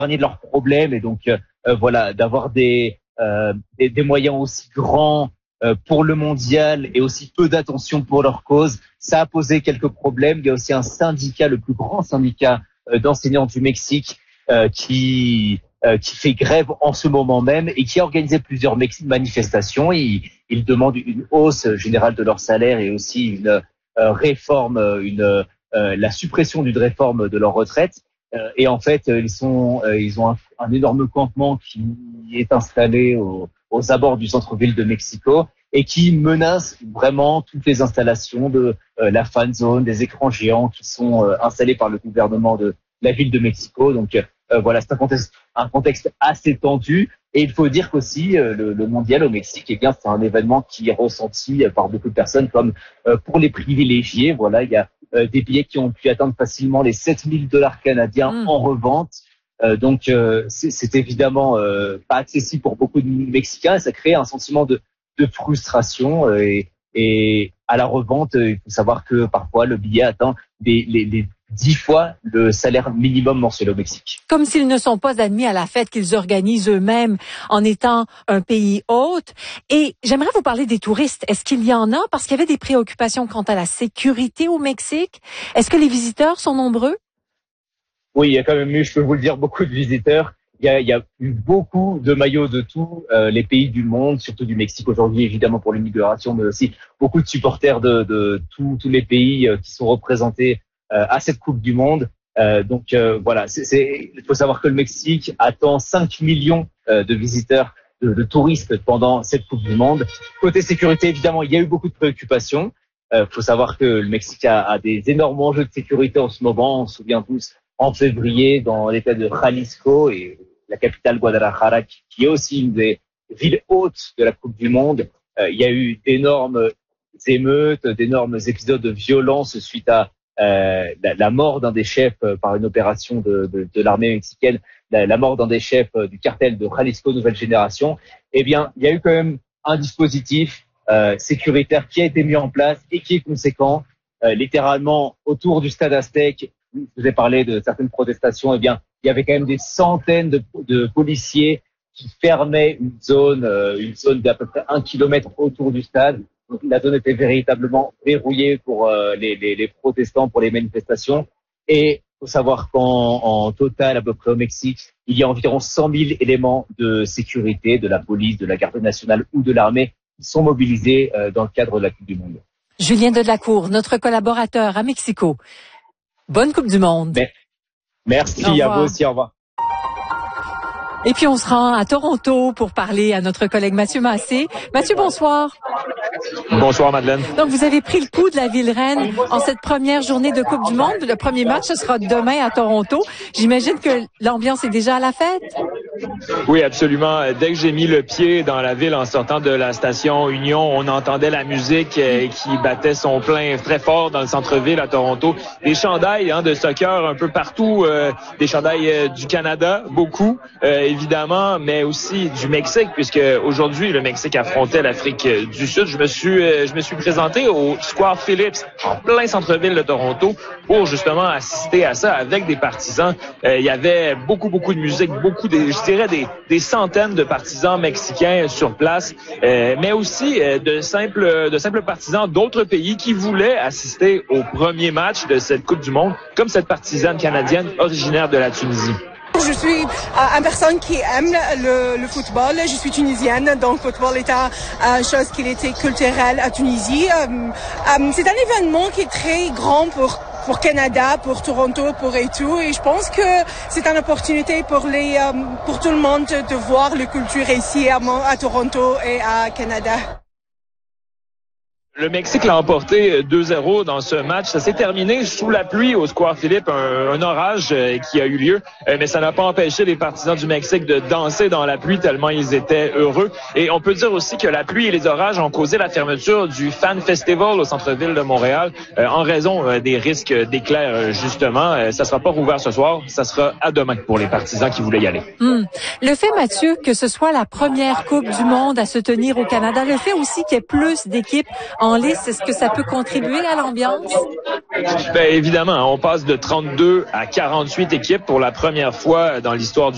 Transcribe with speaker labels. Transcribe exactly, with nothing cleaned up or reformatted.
Speaker 1: de leurs problèmes et donc euh, voilà, d'avoir des, euh, des des moyens aussi grands euh, pour le mondial et aussi peu d'attention pour leur cause, ça a posé quelques problèmes. Il y a aussi un syndicat, le plus grand syndicat euh, d'enseignants du Mexique, euh, qui euh, qui fait grève en ce moment même et qui a organisé plusieurs manifestations. Ils, ils demandent une hausse générale de leur salaire et aussi une euh, réforme, une euh, la suppression d'une réforme de leur retraite. Euh, et en fait, ils sont, euh, ils ont un, un énorme campement qui est installé au, aux abords du centre-ville de Mexico et qui menace vraiment toutes les installations de euh, la fan zone, des écrans géants qui sont euh, installés par le gouvernement de la ville de Mexico. Donc euh, voilà, c'est un contexte, un contexte assez tendu. Et il faut dire qu'aussi euh, le, le mondial au Mexique, eh bien, c'est un événement qui est ressenti par beaucoup de personnes comme euh, pour les privilégiés. Voilà, il y a Euh, des billets qui ont pu atteindre facilement les sept mille dollars canadiens mmh. en revente. Euh, donc, euh, c'est, c'est évidemment euh, pas accessible pour beaucoup de Mexicains et ça crée un sentiment de, de frustration. Euh, et, et à la revente, euh, il faut savoir que parfois le billet atteint les, les, les dix fois le salaire minimum mensuel au Mexique.
Speaker 2: Comme s'ils ne sont pas admis à la fête qu'ils organisent eux-mêmes en étant un pays hôte. Et j'aimerais vous parler des touristes. Est-ce qu'il y en a? Parce qu'il y avait des préoccupations quant à la sécurité au Mexique. Est-ce que les visiteurs sont nombreux?
Speaker 1: Oui, il y a quand même eu, je peux vous le dire, beaucoup de visiteurs. Il y a, il y a eu beaucoup de maillots de tous euh, les pays du monde, surtout du Mexique aujourd'hui, évidemment pour l'immigration, mais aussi beaucoup de supporters de, de tous, tous les pays euh, qui sont représentés euh, à cette Coupe du Monde. Euh, donc euh, voilà, c'est, c'est, il faut savoir que le Mexique attend cinq millions euh, de visiteurs, de, de touristes pendant cette Coupe du Monde. Côté sécurité, évidemment, il y a eu beaucoup de préoccupations. Il euh, faut savoir que le Mexique a, a des énormes enjeux de sécurité en ce moment. On se souvient tous en février dans l'État de Jalisco et la capitale Guadalajara, qui, qui est aussi une des villes hautes de la Coupe du Monde. Euh, il y a eu d'énormes émeutes, d'énormes épisodes de violence suite à Euh, la, la mort d'un des chefs euh, par une opération de, de, de l'armée mexicaine, la, la mort d'un des chefs euh, du cartel de Jalisco Nouvelle Génération. Eh bien, il y a eu quand même un dispositif euh, sécuritaire qui a été mis en place et qui est conséquent. Euh, littéralement, autour du stade Aztec, je vous ai parlé de certaines protestations, eh bien, il y avait quand même des centaines de, de policiers qui fermaient une zone, euh, une zone d'à peu près un kilomètre autour du stade. Donc, la zone était véritablement verrouillée pour euh, les, les, les protestants, pour les manifestations. Et il faut savoir qu'en en total, à peu près au Mexique, il y a environ cent mille éléments de sécurité, de la police, de la garde nationale ou de l'armée qui sont mobilisés euh, dans le cadre de la Coupe du Monde.
Speaker 2: Julien Delacour, notre collaborateur à Mexico. Bonne Coupe du Monde.
Speaker 1: Mais, merci à vous aussi, au revoir.
Speaker 2: Et puis on se rend à Toronto pour parler à notre collègue Mathieu Massé. Mathieu, bonsoir.
Speaker 3: Bonsoir Madeleine.
Speaker 2: Donc vous avez pris le pouls de la ville-reine en cette première journée de Coupe du Monde. Le premier match, ce sera demain à Toronto. J'imagine que l'ambiance est déjà à la fête.
Speaker 3: Oui, absolument. Dès que j'ai mis le pied dans la ville en sortant de la station Union, on entendait la musique qui battait son plein très fort dans le centre-ville à Toronto. Des chandails hein, de soccer un peu partout, euh, des chandails euh, du Canada, beaucoup euh, évidemment, mais aussi du Mexique, puisque aujourd'hui le Mexique affrontait l'Afrique du Sud. Je me suis, euh, je me suis présenté au Square Phillips en plein centre-ville de Toronto pour justement assister à ça avec des partisans. Euh, il y avait beaucoup, beaucoup de musique, beaucoup de, je dirais des, des centaines de partisans mexicains sur place, euh, mais aussi euh, de simples, de simples partisans d'autres pays qui voulaient assister au premier match de cette Coupe du Monde, comme cette partisane canadienne originaire de la Tunisie.
Speaker 4: Je suis euh, une personne qui aime le, le football. Je suis tunisienne, donc le football est une chose qui était culturelle à Tunisie. Euh, euh, c'est un événement qui est très grand pour pour Canada, pour Toronto, pour et tout. Et je pense que c'est une opportunité pour les euh, pour tout le monde de voir la culture ici à, à Toronto et à Canada.
Speaker 3: Le Mexique l'a emporté deux zéro dans ce match. Ça s'est terminé sous la pluie au Square Phillips, un, un orage qui a eu lieu, mais ça n'a pas empêché les partisans du Mexique de danser dans la pluie tellement ils étaient heureux. Et on peut dire aussi que la pluie et les orages ont causé la fermeture du Fan Festival au centre-ville de Montréal en raison des risques d'éclairs, justement. Ça sera pas rouvert ce soir, ça sera à demain pour les partisans qui voulaient y aller.
Speaker 2: Hum. Le fait, Mathieu, que ce soit la première Coupe du Monde à se tenir au Canada, le fait aussi qu'il y ait plus d'équipes en lice, est-ce que ça peut contribuer à l'ambiance?
Speaker 3: Ben, évidemment, on passe de trente-deux à quarante-huit équipes pour la première fois dans l'histoire du